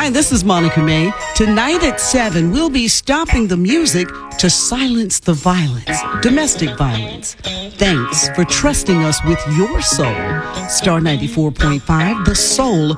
Hi, this is Monica May. Tonight at 7, we'll be stopping the music to silence the violence, domestic violence. Thanks for trusting us with your soul. Star 94.5, the soul